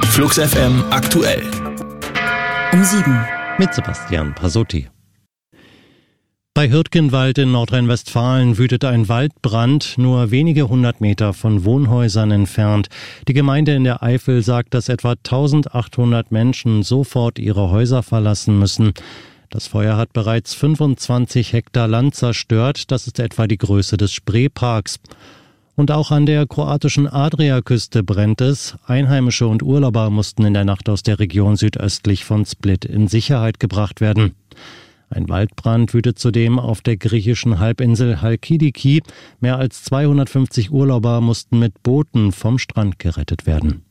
Flux FM aktuell. Um 7. Mit Sebastian Pasotti. Bei Hürtgenwald in Nordrhein-Westfalen wütet ein Waldbrand, nur wenige 100 Meter von Wohnhäusern entfernt. Die Gemeinde in der Eifel sagt, dass etwa 1800 Menschen sofort ihre Häuser verlassen müssen. Das Feuer hat bereits 25 Hektar Land zerstört. Das ist etwa die Größe des Spreeparks. Und auch an der kroatischen Adriaküste brennt es. Einheimische und Urlauber mussten in der Nacht aus der Region südöstlich von Split in Sicherheit gebracht werden. Ein Waldbrand wütet zudem auf der griechischen Halbinsel Halkidiki. Mehr als 250 Urlauber mussten mit Booten vom Strand gerettet werden.